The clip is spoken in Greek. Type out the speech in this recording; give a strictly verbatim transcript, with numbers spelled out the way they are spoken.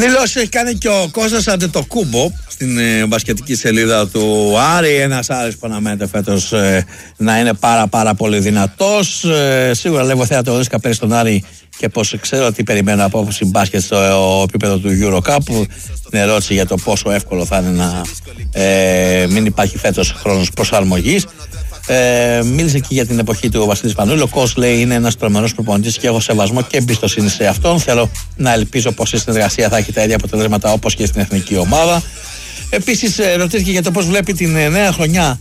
Δηλώσεις έχει κάνει και ο Κώστας Αντετοκούμπο στην ε, μπασκετική σελίδα του Άρη. Ένας Άρης που αναμένεται φέτος ε, να είναι πάρα πάρα πολύ δυνατός. Ε, σίγουρα λέγω θέατρο ρίσκα πέρυσι στον Άρη και πως ξέρω ότι περιμένω απόφαση μπάσκετ στο ε, επίπεδο του EuroCup. Την ερώτηση για το πόσο εύκολο θα είναι να ε, μην υπάρχει φέτος χρόνος προσαρμογής. Ε, μίλησε και για την εποχή του Βασίλη Πανούλη. Ο Κος λέει είναι ένας τρομερός προπονητής και έχω σεβασμό και εμπιστοσύνη σε αυτόν. Θέλω να ελπίζω πως η συνεργασία θα έχει τα ίδια αποτελέσματα όπως και στην εθνική ομάδα. Επίσης, ρωτήθηκε για το πώς βλέπει την νέα χρονιά